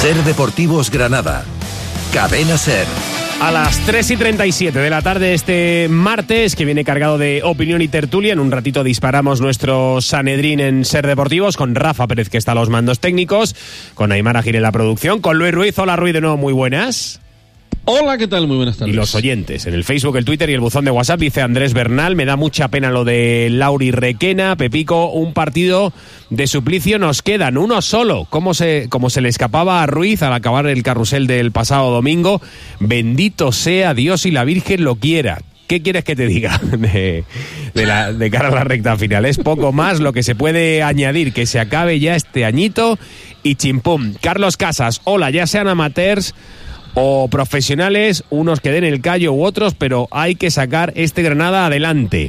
SER Deportivos Granada. Cadena SER. A las 3:37 de la tarde este martes, que viene cargado de opinión y tertulia. En un ratito disparamos nuestro Sanedrín en SER Deportivos con Rafa Pérez, que está a los mandos técnicos, con Aymar Agir en la producción, con Luis Ruiz. Hola Ruiz, de nuevo, muy buenas. Hola, ¿qué tal? Muy buenas tardes. Y los oyentes, en el Facebook, el Twitter y el buzón de WhatsApp, dice Andrés Bernal: me da mucha pena lo de Lauri Requena. Pepico, un partido de suplicio nos quedan, uno solo. Como se le escapaba a Ruiz al acabar el carrusel del pasado domingo. Bendito sea Dios y la Virgen lo quiera. ¿Qué quieres que te diga de cara a la recta final? Es poco más lo que se puede añadir, que se acabe ya este añito y chimpum. Carlos Casas: hola, ya sean amateurs o profesionales, unos que den el callo u otros, pero hay que sacar este Granada adelante.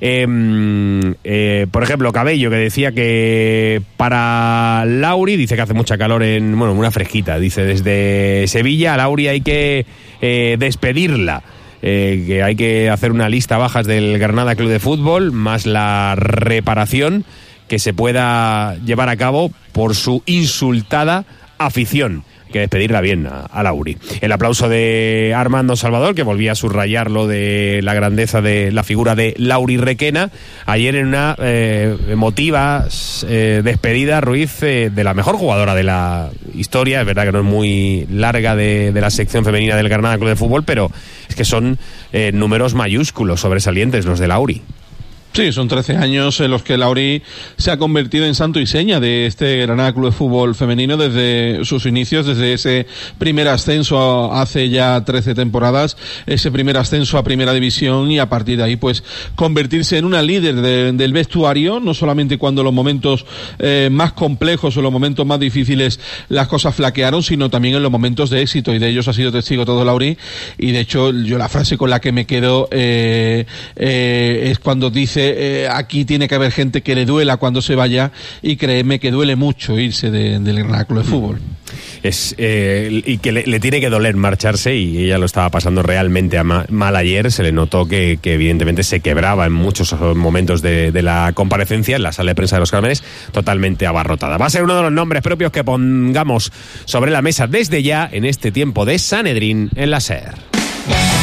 Por ejemplo, Cabello, que decía que para Lauri, dice que hace mucha calor una fresquita, dice desde Sevilla, a Lauri hay que despedirla. Que hay que hacer una lista bajas del Granada Club de Fútbol, más la reparación que se pueda llevar a cabo por su insultada afición. Que despedirla bien a Lauri. El aplauso de Armando Salvador, que volvía a subrayar lo de la grandeza de la figura de Lauri Requena, ayer en una emotiva despedida, Ruiz, de la mejor jugadora de la historia. Es verdad que no es muy larga de la sección femenina del Granada Club de Fútbol, pero es que son números mayúsculos, sobresalientes los de Lauri. Sí, son 13 años en los que Lauri se ha convertido en santo y seña de este Granada Club de Fútbol femenino desde sus inicios, desde ese primer ascenso hace ya 13 temporadas, ese primer ascenso a Primera División, y a partir de ahí pues convertirse en una líder del vestuario, no solamente cuando los momentos más complejos o los momentos más difíciles las cosas flaquearon, sino también en los momentos de éxito, y de ellos ha sido testigo todo Lauri. Y de hecho yo la frase con la que me quedo es cuando dice: aquí tiene que haber gente que le duela cuando se vaya, y créeme que duele mucho irse del Granada Club de Fútbol. Y que le tiene que doler marcharse, y ella lo estaba pasando realmente mal ayer. Se le notó que evidentemente se quebraba en muchos momentos de la comparecencia en la sala de prensa de los Cármenes, totalmente abarrotada. Va a ser uno de los nombres propios que pongamos sobre la mesa desde ya en este tiempo de Sanedrín en la SER.